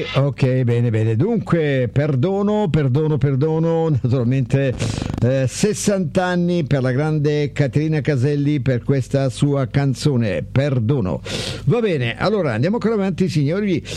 Ok, bene. Dunque, perdono. Naturalmente 60 anni per la grande Caterina Caselli per questa sua canzone, Perdono. Va bene, allora andiamo ancora avanti, signori.